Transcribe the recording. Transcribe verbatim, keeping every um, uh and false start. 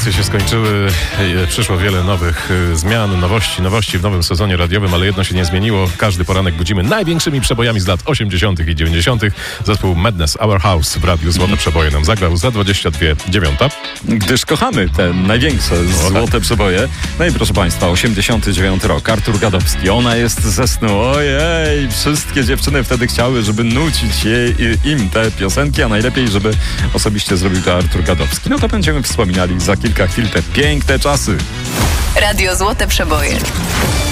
wakacje się skończyły, przyszło wiele nowych zmian, nowości, nowości w nowym sezonie radiowym, ale jedno się nie zmieniło. Każdy poranek budzimy największymi przebojami z lat osiemdziesiątych i dziewięćdziesiątych. Zespół Madness Our House w radiu Złote Przeboje nam zagrał za dwadzieścia dwie dziewiąta. Gdyż kochamy te największe złote przeboje. No i proszę Państwa, osiemdziesiąty dziewiąty rok, Artur Gadowski, Ona jest ze snu. Ojej, wszystkie dziewczyny wtedy chciały, żeby nucić jej, im te piosenki, a najlepiej, żeby osobiście zrobił to Artur Gadowski. No to będziemy wspominali za kilka chwil te piękne czasy. Radio Złote Przeboje.